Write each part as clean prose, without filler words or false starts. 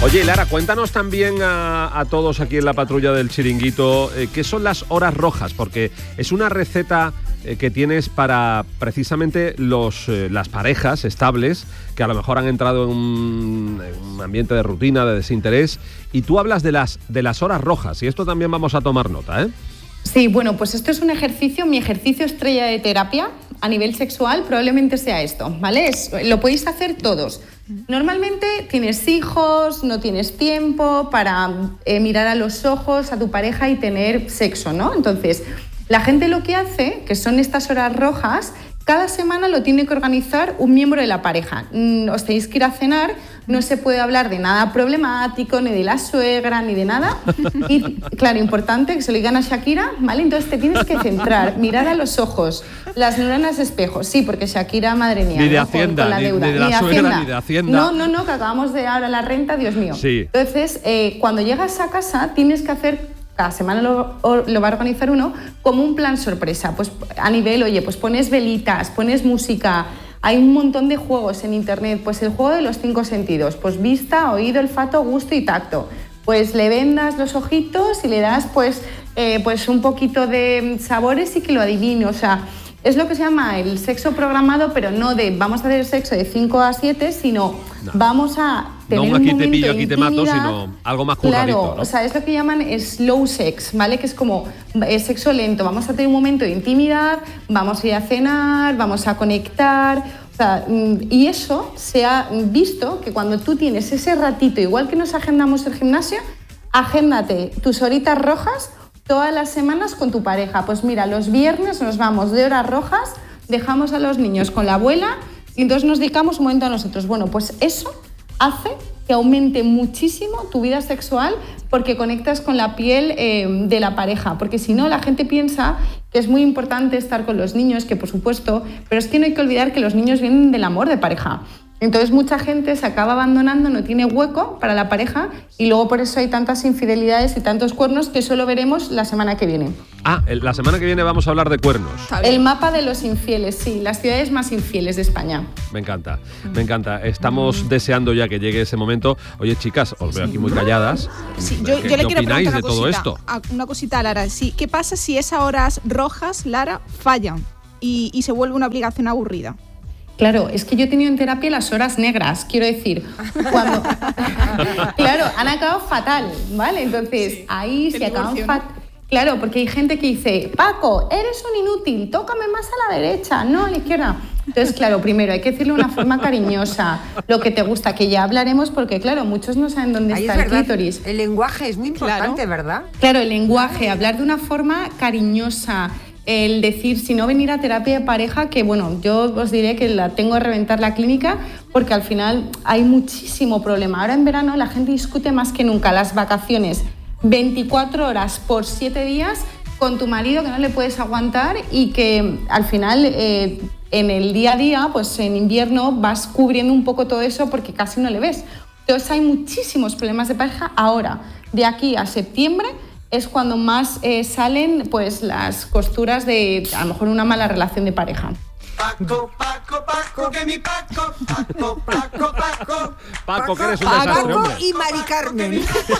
Oye, Lara, cuéntanos también a todos aquí en la patrulla del Chiringuito qué son las horas rojas, porque es una receta que tienes para precisamente las parejas estables que a lo mejor han entrado en un ambiente de rutina, de desinterés, y tú hablas de las horas rojas, y esto también vamos a tomar nota, ¿eh? Sí, bueno, pues esto es un ejercicio, mi ejercicio estrella de terapia a nivel sexual probablemente sea esto, ¿vale? Lo podéis hacer todos. Normalmente tienes hijos, no tienes tiempo para mirar a los ojos a tu pareja y tener sexo, ¿no? Entonces, la gente lo que hace, que son estas horas rojas, cada semana lo tiene que organizar un miembro de la pareja. Os tenéis que ir a cenar, no se puede hablar de nada problemático, ni de la suegra, ni de nada. Y, claro, importante que se lo digan a Shakira, ¿vale? Entonces te tienes que centrar, mirar a los ojos, las neuronas espejo. Sí, porque Shakira, madre mía, ni de ¿no? Hacienda, con la deuda. ni de la suegra, ni de Hacienda. No, que acabamos de ahora la renta, Dios mío. Sí. Entonces, cuando llegas a casa tienes que hacer... Cada semana lo va a organizar uno como un plan sorpresa. Pues a nivel, oye, pues pones velitas, pones música, hay un montón de juegos en internet, pues el juego de los 5 sentidos, pues vista, oído, olfato, gusto y tacto. Pues le vendas los ojitos y le das pues un poquito de sabores y que lo adivine, o sea... Es lo que se llama el sexo programado, pero no de vamos a hacer el sexo de 5 a 7, sino vamos a tener no, aquí un momento te pillo, de aquí te intimidad, mato, sino algo más curradito, claro, ¿no? O sea, es lo que llaman slow sex, ¿vale? Que es como sexo lento. Vamos a tener un momento de intimidad, vamos a ir a cenar, vamos a conectar... O sea, y eso se ha visto que cuando tú tienes ese ratito, igual que nos agendamos el gimnasio, agéndate tus horitas rojas todas las semanas con tu pareja. Pues mira, los viernes nos vamos de horas rojas, dejamos a los niños con la abuela y entonces nos dedicamos un momento a nosotros. Bueno, pues eso hace que aumente muchísimo tu vida sexual porque conectas con la piel de la pareja. Porque si no, la gente piensa que es muy importante estar con los niños, que por supuesto, pero es que no hay que olvidar que los niños vienen del amor de pareja. Entonces mucha gente se acaba abandonando, no tiene hueco para la pareja y luego por eso hay tantas infidelidades y tantos cuernos que solo veremos la semana que viene. La semana que viene vamos a hablar de cuernos. El mapa de los infieles, sí, las ciudades más infieles de España. Me encanta, me encanta. Estamos deseando ya que llegue ese momento. Oye, chicas, os veo aquí muy calladas. Sí, yo le quiero opináis preguntar de todo esto? Una cosita a Lara. Sí, ¿qué pasa si esas horas rojas, Lara, fallan y se vuelve una obligación aburrida? Claro, es que yo he tenido en terapia las horas negras, quiero decir, cuando... Claro, han acabado fatal, ¿vale? Entonces, sí, ahí se acaban fatal. Claro, porque hay gente que dice, Paco, eres un inútil, tócame más a la derecha, no a la izquierda. Entonces, claro, primero hay que decirle de una forma cariñosa lo que te gusta, que ya hablaremos, porque claro, muchos no saben dónde está el clítoris. El lenguaje es muy importante, ¿verdad? Claro, el lenguaje, hablar de una forma cariñosa. El decir, si no venir a terapia de pareja, que bueno, yo os diré que la tengo que reventar la clínica porque al final hay muchísimo problema. Ahora en verano la gente discute más que nunca las vacaciones, 24 horas por 7 días con tu marido que no le puedes aguantar y que al final en el día a día, pues en invierno vas cubriendo un poco todo eso porque casi no le ves. Entonces hay muchísimos problemas de pareja ahora, de aquí a septiembre, es cuando más salen pues las costuras de a lo mejor una mala relación de pareja. Paco, Paco, Paco, que mi Paco, Paco, Paco, Paco. Paco, que eres un desastre, hombre. Y Mari Carmen.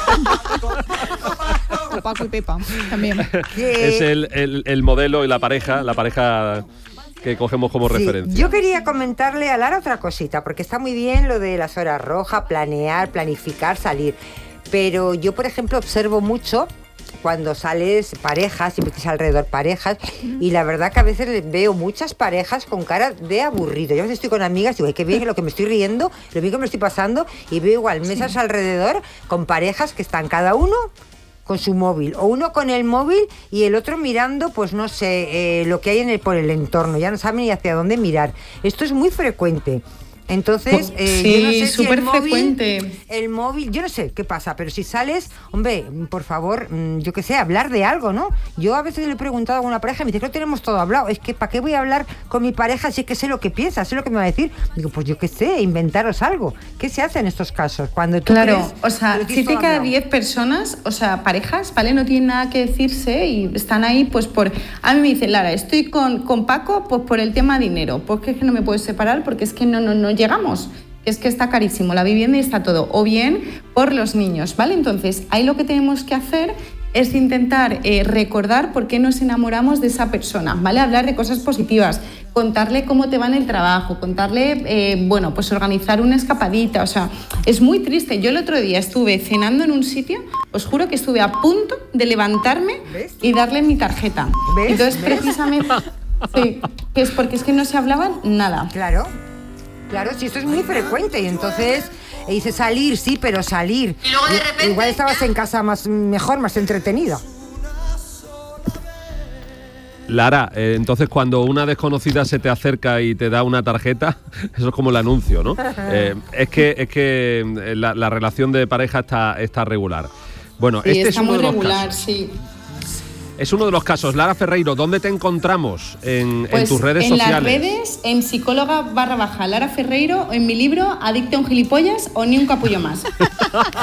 O Paco y Pepa, también. Es el modelo y la pareja que cogemos como referencia. Yo quería comentarle a Lara otra cosita, porque está muy bien lo de las horas rojas, planear, planificar, salir. Pero yo, por ejemplo, observo mucho cuando sales parejas, siempre tienes alrededor parejas, y la verdad que a veces veo muchas parejas con cara de aburrido. Yo a veces estoy con amigas y digo, ay, qué bien lo que me estoy riendo, lo bien que me estoy pasando, y veo igual mesas alrededor con parejas que están cada uno con su móvil, o uno con el móvil y el otro mirando, pues no sé, lo que hay por el entorno, ya no saben ni hacia dónde mirar. Esto es muy frecuente. Entonces, sí, yo no sé súper si frecuente. El móvil, yo no sé qué pasa, pero si sales, hombre, por favor, yo qué sé, hablar de algo, ¿no? Yo a veces le he preguntado a alguna pareja y me dice que lo tenemos todo hablado. Es que, ¿para qué voy a hablar con mi pareja si es que sé lo que piensa, sé lo que me va a decir? Digo, pues yo qué sé, inventaros algo. ¿Qué se hace en estos casos? Cuando tú claro, o sea, 7 de cada 10 personas, o sea, parejas, ¿vale? No tienen nada que decirse y están ahí, pues por... A mí me dice, Lara, estoy con Paco, pues por el tema dinero, porque es que no me puedo separar, porque es que no llegamos. es que está carísimo la vivienda y está todo, o bien por los niños, ¿vale? Entonces, ahí lo que tenemos que hacer es intentar recordar por qué nos enamoramos de esa persona, ¿vale? Hablar de cosas positivas, contarle cómo te va en el trabajo, contarle, bueno, pues organizar una escapadita, o sea, es muy triste. Yo el otro día estuve cenando en un sitio, os juro que estuve a punto de levantarme y darle mi tarjeta. ¿Ves? Entonces, precisamente, sí, que es porque es que no se hablaba nada. Claro, sí, esto es muy frecuente y entonces dice salir, sí, pero salir. Y luego de repente, Igual estabas en casa mejor, más entretenida. Lara, entonces cuando una desconocida se te acerca y te da una tarjeta, eso es como el anuncio, ¿no? Es que la relación de pareja está regular. Bueno, Sí, este es está uno muy de los regular, casos. sí. Es uno de los casos. Lara Ferreiro, ¿dónde te encontramos en Pues tus redes en sociales? las redes, en psicóloga /Lara Ferreiro, en mi libro Adicta a un gilipollas o Ni un capullo más.